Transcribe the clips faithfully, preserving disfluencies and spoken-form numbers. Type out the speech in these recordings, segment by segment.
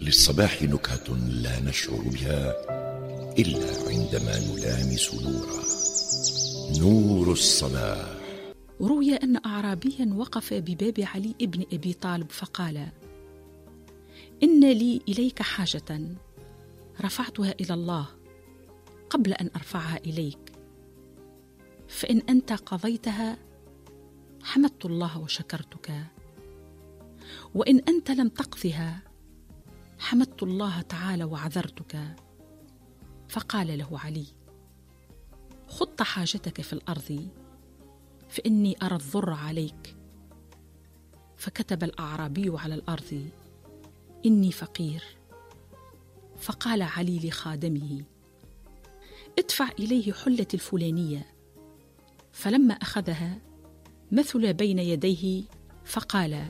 للصباح نكهة لا نشعر بها إلا عندما نلامس نورا، نور الصباح. روي أن أعرابيا وقف بباب علي ابن أبي طالب فقال: إن لي إليك حاجة رفعتها إلى الله قبل أن أرفعها إليك، فإن أنت قضيتها حمدت الله وشكرتك، وإن أنت لم تقضها حمدت الله تعالى وعذرتك. فقال له علي: خض حاجتك في الأرض فإني أرى الضر عليك. فكتب الأعرابي على الأرض: إني فقير. فقال علي لخادمه: ادفع إليه حلة الفلانية. فلما أخذها مثل بين يديه فقال: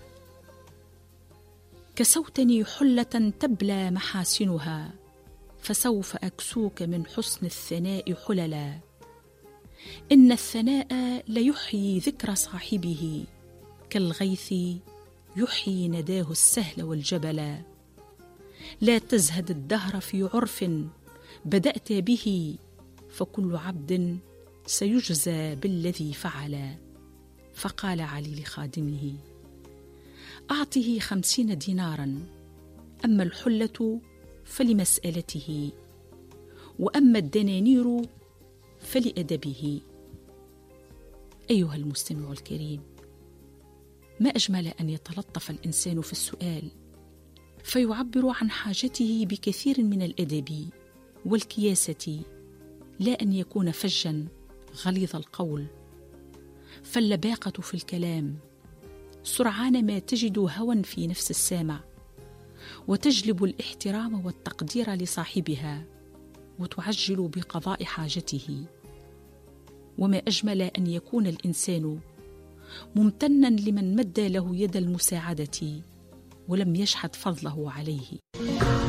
كسوتني حلة تبلى محاسنها، فسوف أكسوك من حسن الثناء حللا. إن الثناء ليحيي ذكر صاحبه، كالغيث يحيي نداه السهل والجبلا. لا تزهد الدهر في عرف بدأت به، فكل عبد سيجزى بالذي فعل. فقال علي لخادمه: أعطه خمسين دينارا، أما الحلة فلمسألته، وأما الدنانير فلأدبه. أيها المستمع الكريم، ما أجمل أن يتلطف الإنسان في السؤال فيعبر عن حاجته بكثير من الأدب والكياسة، لا أن يكون فجا غليظ القول. فاللباقة في الكلام سرعان ما تجد هوى في نفس السامع، وتجلب الاحترام والتقدير لصاحبها، وتعجل بقضاء حاجته. وما أجمل أن يكون الإنسان ممتنا لمن مد له يد المساعدة ولم يشحد فضله عليه.